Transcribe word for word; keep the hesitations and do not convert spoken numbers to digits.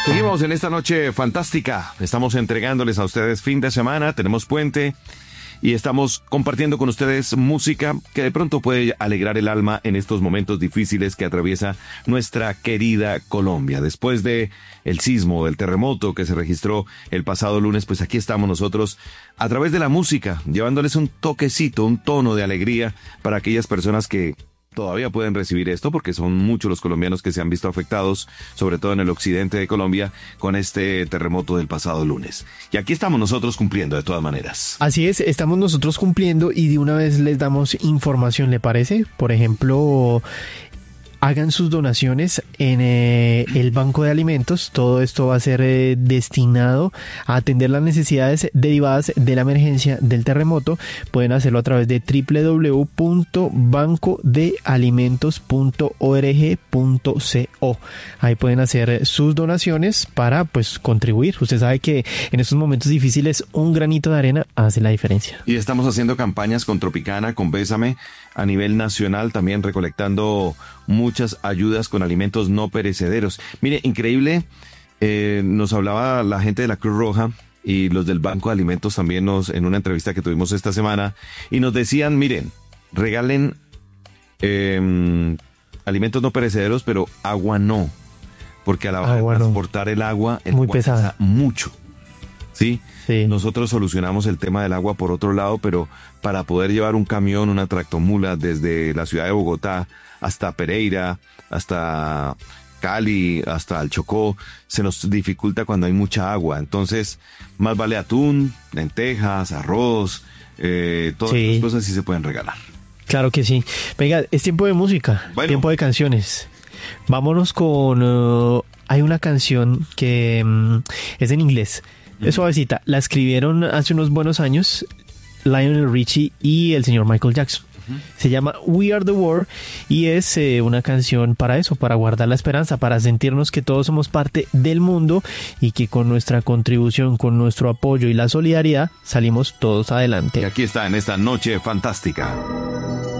Seguimos en esta noche fantástica. Estamos entregándoles a ustedes fin de semana, tenemos puente y estamos compartiendo con ustedes música que de pronto puede alegrar el alma en estos momentos difíciles que atraviesa nuestra querida Colombia. Después de el sismo, del terremoto que se registró el pasado lunes, pues aquí estamos nosotros a través de la música, llevándoles un toquecito, un tono de alegría para aquellas personas que todavía pueden recibir esto, porque son muchos los colombianos que se han visto afectados, sobre todo en el occidente de Colombia, con este terremoto del pasado lunes. Y aquí estamos nosotros cumpliendo de todas maneras. Así es, estamos nosotros cumpliendo y de una vez les damos información, ¿le parece? Por ejemplo, hagan sus donaciones en eh, el Banco de Alimentos. Todo esto va a ser eh, destinado a atender las necesidades derivadas de la emergencia del terremoto. Pueden hacerlo a través de doble u doble u doble u punto banco de alimentos punto org punto co. Ahí pueden hacer sus donaciones para pues contribuir. Usted sabe que en estos momentos difíciles un granito de arena hace la diferencia. Y estamos haciendo campañas con Tropicana, con Bésame, a nivel nacional, también recolectando muchas ayudas con alimentos no perecederos. Mire, increíble, eh, nos hablaba la gente de la Cruz Roja y los del Banco de Alimentos también nos, en una entrevista que tuvimos esta semana, y nos decían, miren, regalen eh, alimentos no perecederos, pero agua no, porque a la hora de transportar no. el agua, el muy agua pesada, pesa mucho. ¿Sí? Sí. Nosotros solucionamos el tema del agua por otro lado, pero para poder llevar un camión, una tractomula desde la ciudad de Bogotá hasta Pereira, hasta Cali, hasta el Chocó, se nos dificulta cuando hay mucha agua. Entonces, más vale atún, lentejas, arroz, eh, todas sí. las cosas sí se pueden regalar. Claro que sí. Venga, es tiempo de música, bueno. tiempo de canciones. Vámonos con... Uh, hay una canción que um, es en inglés. Es suavecita. La escribieron hace unos buenos años Lionel Richie y el señor Michael Jackson. Uh-huh. Se llama We Are the World y es eh, una canción para eso, para guardar la esperanza, para sentirnos que todos somos parte del mundo y que con nuestra contribución, con nuestro apoyo y la solidaridad salimos todos adelante. Y aquí está en esta noche fantástica.